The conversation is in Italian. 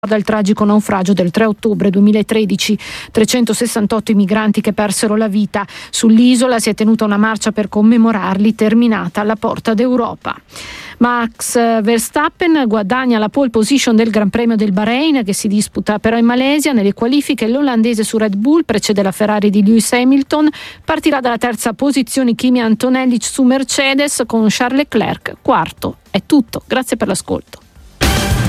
Il tragico naufragio del 3 ottobre 2013, 368 i migranti che persero la vita. Sull'isola si è tenuta una marcia per commemorarli, terminata alla Porta d'Europa. Max Verstappen guadagna la pole position del Gran Premio del Bahrain, che si disputa però in Malesia. Nelle qualifiche l'olandese su Red Bull precede la Ferrari di Lewis Hamilton, partirà dalla terza posizione Kimi Antonelli su Mercedes con Charles Leclerc quarto. È tutto, grazie per l'ascolto.